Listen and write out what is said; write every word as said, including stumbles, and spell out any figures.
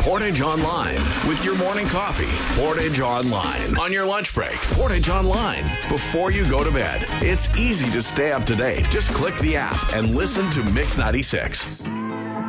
Portage Online with your morning coffee. Portage Online. On your lunch break. Portage Online. Before you go to bed. It's easy to stay up to date. Just click the app and listen to Mix ninety-six.